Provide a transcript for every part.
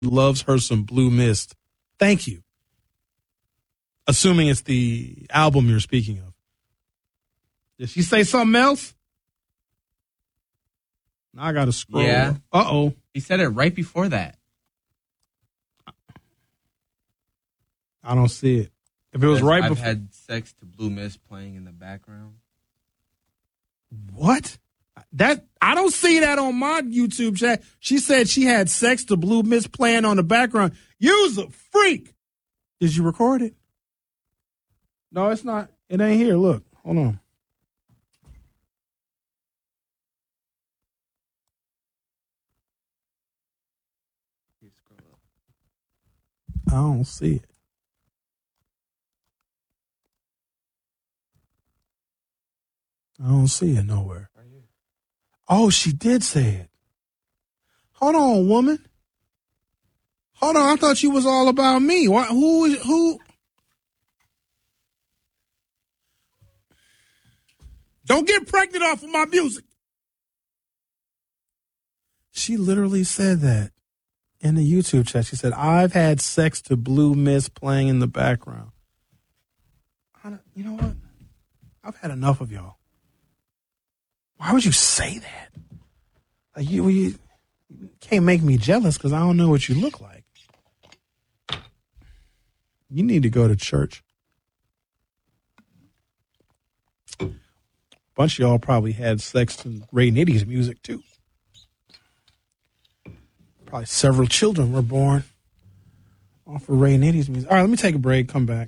loves her some Blue Mist. Thank you. Assuming it's the album you're speaking of. Did she say something else? Now I got to scroll. Yeah. Uh-oh. He said it right before that. I don't see it. If it was right I've before. had sex to Blue Mist playing in the background. What? That I don't see that on my YouTube chat. She said she had sex to Blue Mist playing on the background. You's a freak. Did you record it? No, it's not. It ain't here. Look. Hold on. I don't see it. I don't see it nowhere. Oh, she did say it. Hold on, woman. Hold on, I thought you was all about me. Who? Don't get pregnant off of my music. She literally said that in the YouTube chat. She said, I've had sex to Blue Mist playing in the background. You know what? I've had enough of y'all. Why would you say that? Like you can't make me jealous because I don't know what you look like. You need to go to church. A bunch of y'all probably had sex to Ray Nitty's music too. Probably several children were born off of Ray Nitty's music. All right, let me take a break, come back.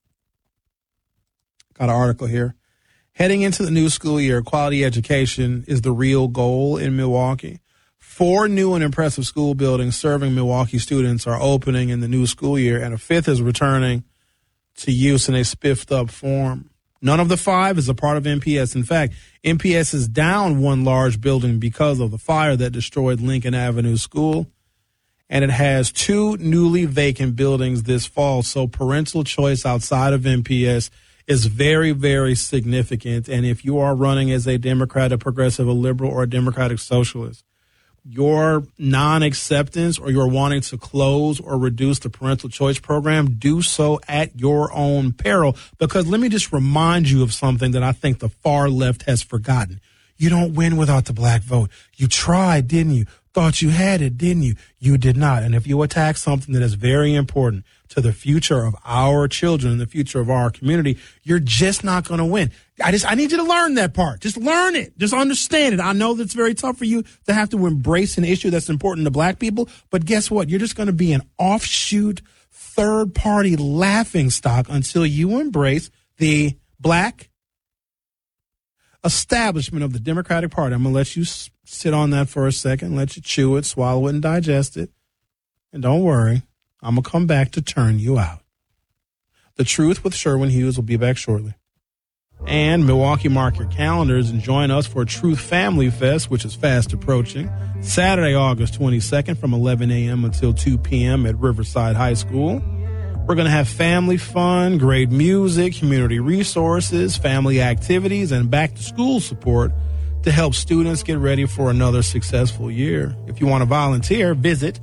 Got an article here. Heading into the new school year, quality education is the real goal in Milwaukee. 4 new and impressive school buildings serving Milwaukee students are opening in the new school year, and a 5th is returning to use in a spiffed-up form. None of the 5 is a part of MPS. In fact, MPS is down 1 large building because of the fire that destroyed Lincoln Avenue School, and it has 2 newly vacant buildings this fall, so parental choice outside of MPS is very, very significant. And if you are running as a Democrat, a progressive, a liberal, or a Democratic socialist, your non-acceptance or your wanting to close or reduce the parental choice program, do so at your own peril. Because let me just remind you of something that I think the far left has forgotten. You don't win without the black vote. You tried, didn't you? Thought you had it, didn't you? You did not. And if you attack something that is very important to the future of our children, the future of our community, you're just not going to win. I need you to learn that part. Just learn it. Just understand it. I know that's very tough for you to have to embrace an issue that's important to black people, but guess what? You're just going to be an offshoot, third-party laughingstock until you embrace the black establishment of the Democratic Party. I'm going to let you sit on that for a second, let you chew it, swallow it, and digest it. And don't worry, I'm going to come back to turn you out. The Truth with Sherwin Hughes will be back shortly. And Milwaukee, mark your calendars and join us for Truth Family Fest, which is fast approaching. Saturday, August 22nd from 11 a.m. until 2 p.m. at Riverside High School. We're going to have family fun, great music, community resources, family activities, and back-to-school support to help students get ready for another successful year. If you want to volunteer, visit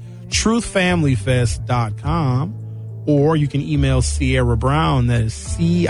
truthfamilyfest.com, or you can email Sierra Brown, that is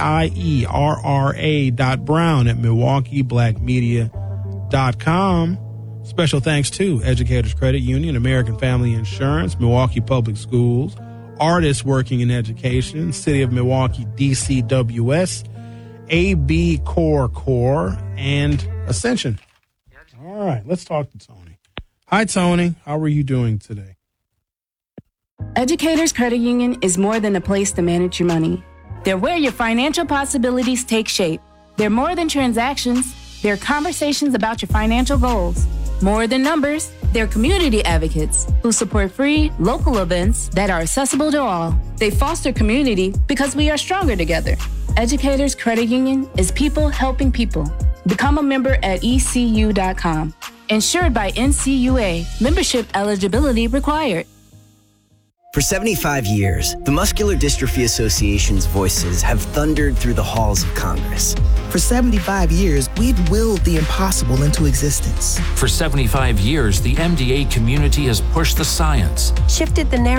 CIERRA.Brown at MilwaukeeBlackMedia.com. Special thanks to Educators Credit Union, American Family Insurance, Milwaukee Public Schools, Artists Working in Education, City of Milwaukee, DCWS, AB Core, and Ascension. All right, let's talk to Tony. Hi, Tony. How are you doing today? Educators Credit Union is more than a place to manage your money. They're where your financial possibilities take shape. They're more than transactions. They're conversations about your financial goals. More than numbers, they're community advocates who support free, local events that are accessible to all. They foster community because we are stronger together. Educators Credit Union is people helping people. Become a member at ECU.com. Insured by NCUA. Membership eligibility required. For 75 years, the Muscular Dystrophy Association's voices have thundered through the halls of Congress. For 75 years, we've willed the impossible into existence. For 75 years, the MDA community has pushed the science, shifted the narrative,